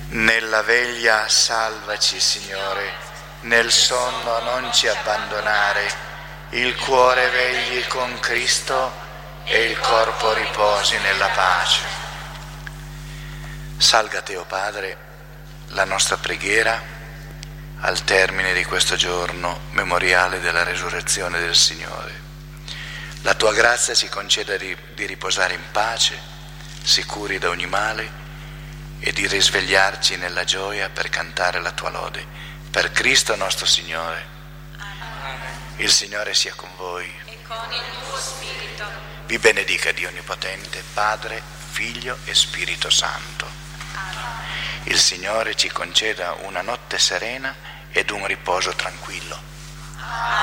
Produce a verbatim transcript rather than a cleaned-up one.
Nella veglia salvaci, Signore, nel sonno non ci abbandonare, il cuore vegli con Cristo e il corpo riposi nella pace. Salga a te, o Padre, la nostra preghiera al termine di questo giorno memoriale della resurrezione del Signore. La tua grazia ci conceda di, di riposare in pace, sicuri da ogni male, e di risvegliarci nella gioia per cantare la tua lode. Per Cristo nostro Signore. Amen. Il Signore sia con voi. E con il tuo spirito. Vi benedica Dio Onnipotente, Padre, Figlio e Spirito Santo. Amen. Il Signore ci conceda una notte serena ed un riposo tranquillo.